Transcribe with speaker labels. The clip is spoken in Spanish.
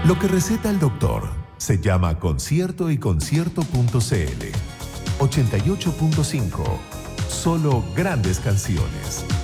Speaker 1: Lo que receta el doctor se llama Concierto y Concierto.cl. 88.5. Solo grandes canciones.